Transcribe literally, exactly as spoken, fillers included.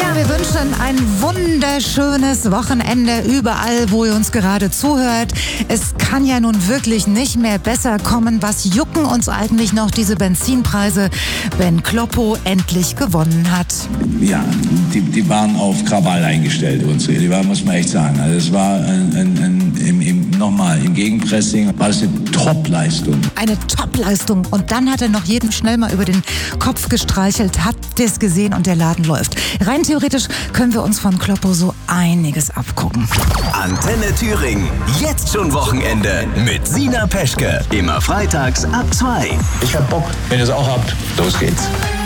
Ja, wir wünschen ein wunderschönes Wochenende überall, wo ihr uns gerade zuhört. Es kann ja nun wirklich nicht mehr besser kommen. Was jucken uns eigentlich noch diese Benzinpreise, wenn Kloppo endlich gewonnen hat? Ja, die, die waren auf Krawall eingestellt, unsere. Die waren, muss man echt sagen. Also es war ein, ein, ein, im, im, nochmal im Gegenpressing war es eine Top-Leistung. Eine Top-Leistung. Und dann hat er noch jedem schnell mal über den Kopf gestreichelt, hat das gesehen und der Laden läuft. Rein theoretisch können wir uns von Kloppo so einiges abgucken. Antenne Thüringen. Jetzt schon Wochenende mit Sina Peschke. Immer freitags ab zwei. Ich hab Bock. Wenn ihr es auch habt, los geht's.